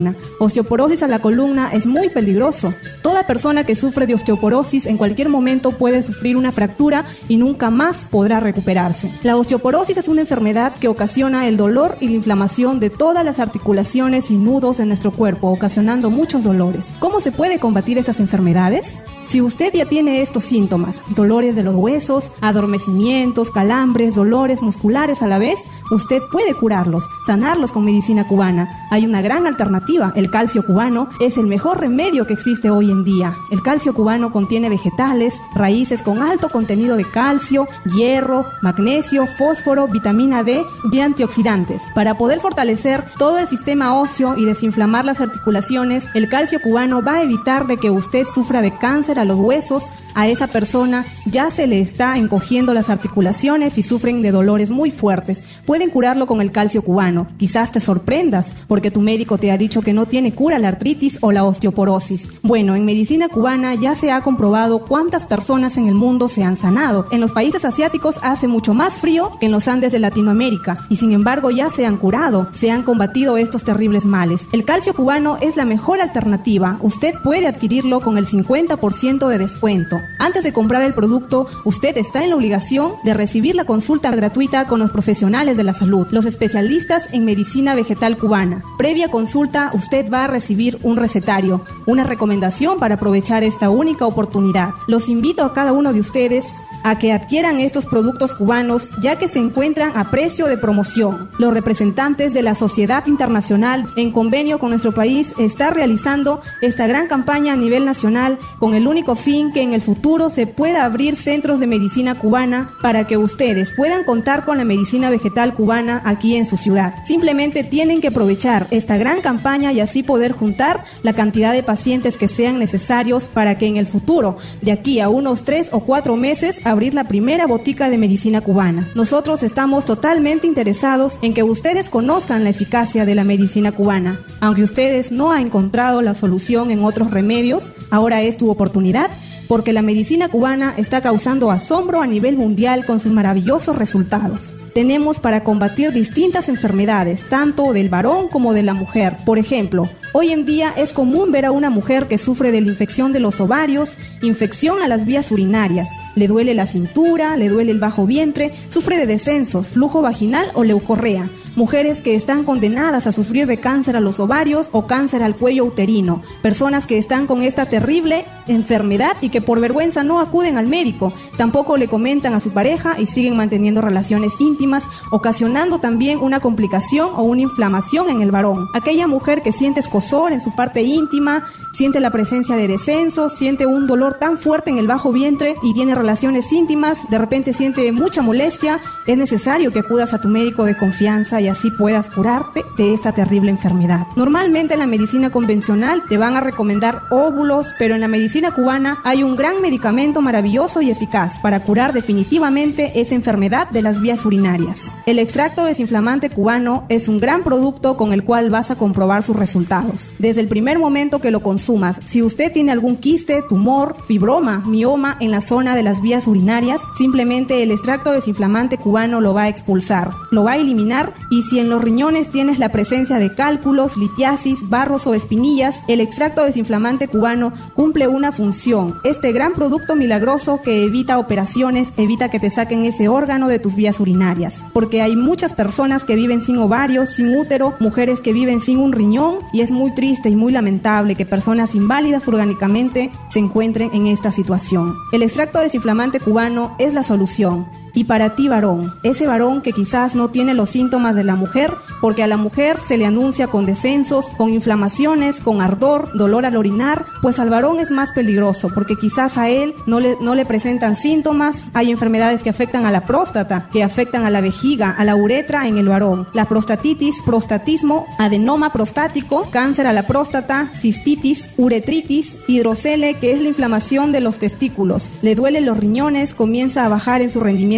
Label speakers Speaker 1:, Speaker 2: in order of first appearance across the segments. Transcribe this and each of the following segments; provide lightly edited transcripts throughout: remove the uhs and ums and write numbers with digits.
Speaker 1: Osteoporosis a la columna es muy peligroso. Toda persona que sufre de osteoporosis en cualquier momento puede sufrir una fractura y nunca más podrá recuperarse. La osteoporosis es una enfermedad que ocasiona el dolor y la inflamación de todas las articulaciones y nudos de nuestro cuerpo, ocasionando muchos dolores. ¿Cómo se puede combatir estas enfermedades? Si usted ya tiene estos síntomas, dolores de los huesos, adormecimientos, calambres, dolores musculares a la vez, usted puede curarlos, sanarlos con medicina cubana. Hay una gran alternativa. El calcio cubano es el mejor remedio que existe hoy en día. El calcio cubano contiene vegetales, raíces con alto contenido de calcio, hierro, magnesio, fósforo, vitamina D y antioxidantes. Para poder fortalecer todo el sistema óseo y desinflamar las articulaciones, el calcio cubano va a evitar de que usted sufra de cáncer a los huesos. A esa persona ya se le está encogiendo las articulaciones y sufren de dolores muy fuertes. Pueden curarlo con el calcio cubano. Quizás te sorprendas porque tu médico te ha dicho que no tiene cura la artritis o la osteoporosis. Bueno, en medicina cubana ya se ha comprobado cuántas personas en el mundo se han sanado. En los países asiáticos hace mucho más frío que en los Andes de Latinoamérica y sin embargo ya se han curado, se han combatido estos terribles males. El calcio cubano es la mejor alternativa. Usted puede adquirirlo con el 50% de descuento. Antes de comprar el producto, usted está en la obligación de recibir la consulta gratuita con los profesionales de la salud, los especialistas en medicina vegetal cubana. Previa consulta, usted va a recibir un recetario, una recomendación para aprovechar esta única oportunidad. Los invito a cada uno de ustedes a que adquieran estos productos cubanos, ya que se encuentran a precio de promoción. Los representantes de la Sociedad Internacional, en convenio con nuestro país, está realizando esta gran campaña a nivel nacional con el único fin que en el futuro se pueda abrir centros de medicina cubana para que ustedes puedan contar con la medicina vegetal cubana aquí en su ciudad. Simplemente tienen que aprovechar esta gran campaña y así poder juntar la cantidad de pacientes que sean necesarios para que en el futuro, de aquí a unos 3 o 4 meses, abrir la primera botica de medicina cubana. Nosotros estamos totalmente interesados en que ustedes conozcan la eficacia de la medicina cubana. Aunque ustedes no han encontrado la solución en otros remedios, ahora es tu oportunidad, porque la medicina cubana está causando asombro a nivel mundial con sus maravillosos resultados. Tenemos para combatir distintas enfermedades, tanto del varón como de la mujer. Por ejemplo, hoy en día es común ver a una mujer que sufre de la infección de los ovarios, infección a las vías urinarias, le duele la cintura, le duele el bajo vientre, sufre de descensos, flujo vaginal o leucorrea. Mujeres que están condenadas a sufrir de cáncer a los ovarios o cáncer al cuello uterino. Personas que están con esta terrible enfermedad y que por vergüenza no acuden al médico. Tampoco le comentan a su pareja y siguen manteniendo relaciones íntimas, ocasionando también una complicación o una inflamación en el varón. Aquella mujer que siente escozor en su parte íntima, siente la presencia de descensos, siente un dolor tan fuerte en el bajo vientre y tiene relaciones íntimas, de repente siente mucha molestia, es necesario que acudas a tu médico de confianza y así puedas curarte de esta terrible enfermedad. Normalmente en la medicina convencional te van a recomendar óvulos, pero en la medicina cubana hay un gran medicamento maravilloso y eficaz para curar definitivamente esa enfermedad de las vías urinarias. El extracto desinflamante cubano es un gran producto con el cual vas a comprobar sus resultados. Desde el primer momento que lo consumas, si usted tiene algún quiste, tumor, fibroma, mioma en la zona de las vías urinarias, simplemente el extracto desinflamante cubano lo va a expulsar, lo va a eliminar. Y si en los riñones tienes la presencia de cálculos, litiasis, barros o espinillas, el extracto desinflamante cubano cumple una función. Este gran producto milagroso que evita operaciones, evita que te saquen ese órgano de tus vías urinarias. Porque hay muchas personas que viven sin ovarios, sin útero, mujeres que viven sin un riñón y es muy triste y muy lamentable que personas inválidas orgánicamente se encuentren en esta situación. El extracto desinflamante cubano es la solución. Y para ti, varón, ese varón que quizás no tiene los síntomas de la mujer, porque a la mujer se le anuncia con descensos, con inflamaciones, con ardor, dolor al orinar, pues al varón es más peligroso, porque quizás a él no le presentan síntomas. Hay enfermedades que afectan a la próstata, que afectan a la vejiga, a la uretra en el varón. La prostatitis, prostatismo, adenoma prostático, cáncer a la próstata, cistitis, uretritis, hidrocele, que es la inflamación de los testículos. Le duelen los riñones, comienza a bajar en su rendimiento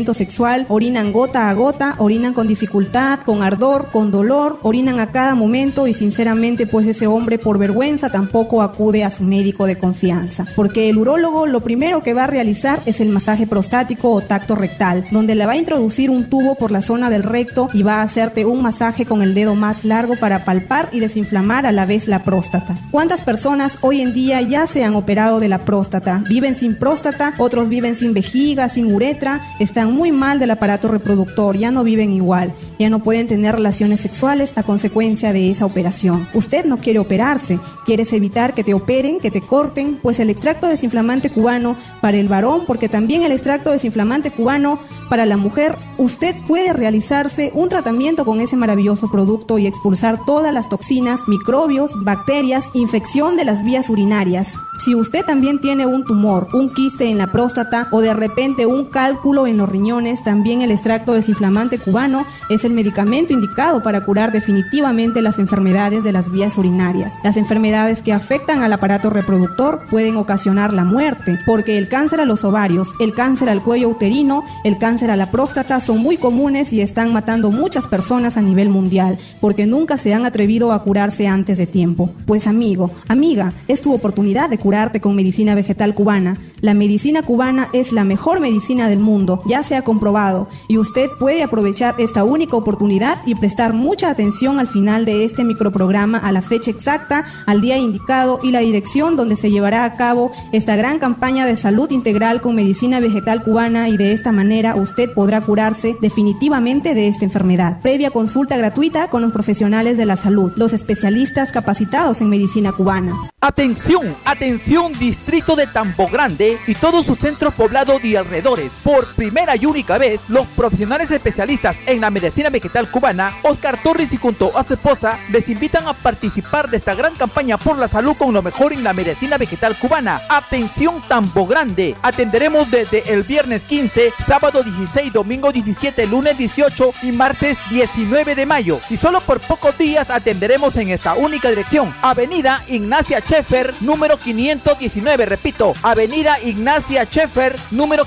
Speaker 1: rendimiento sexual, orinan gota a gota, orinan con dificultad, con ardor, con dolor, orinan a cada momento y sinceramente pues ese hombre por vergüenza tampoco acude a su médico de confianza, porque el urólogo lo primero que va a realizar es el masaje prostático o tacto rectal, donde le va a introducir un tubo por la zona del recto y va a hacerte un masaje con el dedo más largo para palpar y desinflamar a la vez la próstata. ¿Cuántas personas hoy en día ya se han operado de la próstata? Viven sin próstata, otros viven sin vejiga, sin uretra, están muy mal del aparato reproductor, ya no viven igual, ya no pueden tener relaciones sexuales a consecuencia de esa operación. Usted no quiere operarse, quieres evitar que te operen, que te corten, pues el extracto desinflamante cubano para el varón, porque también el extracto desinflamante cubano para la mujer, usted puede realizarse un tratamiento con ese maravilloso producto y expulsar todas las toxinas, microbios, bacterias, infección de las vías urinarias. Si usted también tiene un tumor, un quiste en la próstata o de repente un cálculo en los riñones, también el extracto desinflamante cubano es el medicamento indicado para curar definitivamente las enfermedades de las vías urinarias. Las enfermedades que afectan al aparato reproductor pueden ocasionar la muerte, porque el cáncer a los ovarios, el cáncer al cuello uterino, el cáncer a la próstata son muy comunes y están matando muchas personas a nivel mundial, porque nunca se han atrevido a curarse antes de tiempo. Pues amigo, amiga, es tu oportunidad de curarte con medicina vegetal cubana. La medicina cubana es la mejor medicina del mundo, ya se ha comprobado, y usted puede aprovechar esta única oportunidad y prestar mucha atención al final de este microprograma a la fecha exacta, al día indicado y la dirección donde se llevará a cabo esta gran campaña de salud integral con medicina vegetal cubana, y de esta manera usted podrá curarse definitivamente de esta enfermedad. Previa consulta gratuita con los profesionales de la salud, los especialistas capacitados en medicina cubana.
Speaker 2: Atención, atención Distrito de Tambo Grande y todos sus centros poblados y alrededores. Por primera y única vez, los profesionales especialistas en la medicina vegetal cubana, Oscar Torres y junto a su esposa, les invitan a participar de esta gran campaña por la salud con lo mejor en la medicina vegetal cubana. Atención Tambo Grande, atenderemos desde el viernes 15, sábado 16, domingo 17, lunes 18 y martes 19 de mayo. Y solo por pocos días atenderemos en esta única dirección, Avenida Ignacia Scheffer, número 519, repito, Avenida Ignacia Scheffer, número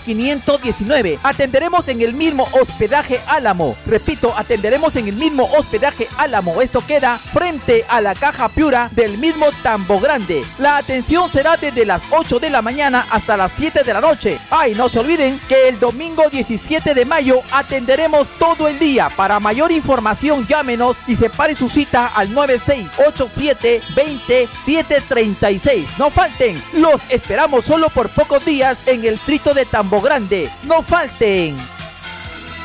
Speaker 2: 519. Atenderemos en el mismo hospedaje Álamo, repito, atenderemos en el mismo hospedaje Álamo. Esto queda frente a la Caja Piura del mismo Tambo Grande. La atención será desde las 8 de la mañana hasta las 7 de la noche. Ay, no se olviden que el domingo 17 de mayo atenderemos todo el día. Para mayor información llámenos y separe su cita al 968720-736. No falten, los esperamos solo por pocos días en el distrito de Tambo Grande. No falten.